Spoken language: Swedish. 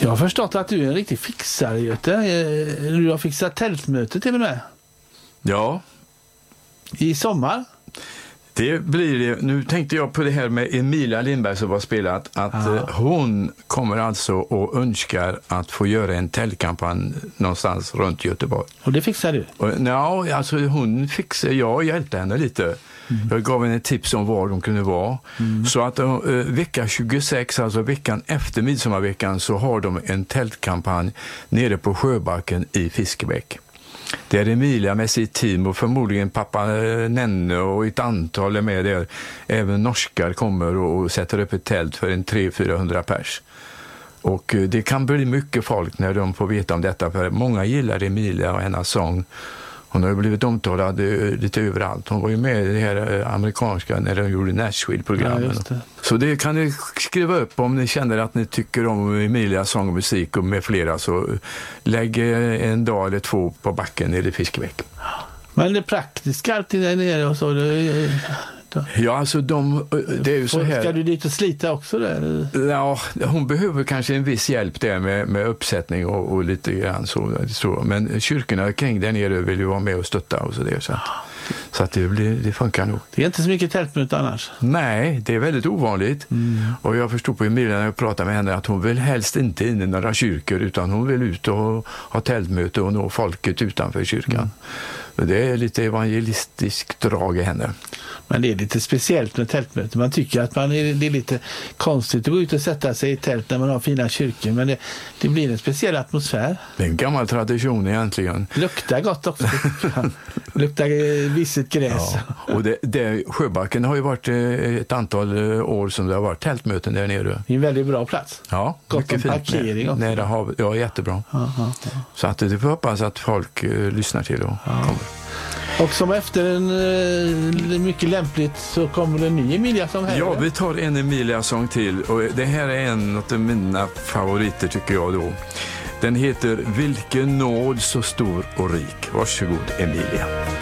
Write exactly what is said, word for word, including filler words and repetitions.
Jag har förstått att du är en riktig fixare, Göte. Du har fixat tältmöte till och med. Ja. I sommar? Det blir det. Nu tänkte jag på det här med Emilia Lindberg som var spelat. Att ja. hon kommer alltså och önskar att få göra en tältkampanj någonstans runt Göteborg. Och det fixar du? Och, ja, alltså hon fixar, jag hjälpte henne lite. Mm. Jag gav henne tips om var de kunde vara. Mm. Så att uh, vecka tjugosex, alltså veckan efter midsommarveckan, så har de en tältkampanj nere på Sjöbacken i Fiskebäck. Där Emilia med sitt team och förmodligen pappa Nenne och ett antal är med där. Även norskar kommer och sätter upp ett tält för en tre hundra till fyrahundra pers. Och det kan bli mycket folk när de får veta om detta, för många gillar Emilia och hennes sång. Hon har ju blivit omtalad lite överallt. Hon var ju med i det här amerikanska när de gjorde Nashville-programmen. Ja, så det kan ni skriva upp om ni känner att ni tycker om Emilias sång och musik och med flera, så lägg en dag eller två på backen nere i Fiskebäck. Men det praktiska alltid där nere och så... Det... Ja, alltså de, det är ju så här... Ska du dit och slita också där? Ja, hon behöver kanske en viss hjälp där med, med uppsättning och, och lite grann så, så. Men kyrkorna kring där nere vill ju vara med och stötta och så där. Så att, så att det, blir, det funkar nog. Det är inte så mycket tältmöte annars? Nej, det är väldigt ovanligt. Mm. Och jag förstod på Emilia när jag pratade med henne att hon vill helst inte in i några kyrkor, utan hon vill ut och ha tältmöte och nå folket utanför kyrkan. Mm. Det är lite evangelistiskt drag i henne. Men det är lite speciellt med tältmöte. Man tycker att man är, det är lite konstigt att gå ut och sätta sig i tält när man har fina kyrkor. Men det, det blir en speciell atmosfär. Det är en gammal tradition egentligen. Luktar gott också. Luktar visset gräs. Ja. Och det, det, Sjöbacken har ju varit ett antal år som det har varit tältmöten där nere. Det är en väldigt bra plats. Ja, gott mycket fint. Parkering också. Nära havet. Ja, jättebra. Aha, ja. Så att det får hoppas att folk uh, lyssnar till och ja. kommer. Och som efter en uh, mycket lämpligt så kommer det en ny Emilia-sång här. Ja, vi tar en Emilia-sång till. Och det här är en av mina favoriter tycker jag då. Den heter Vilken nåd så stor och rik. Varsågod Emilia.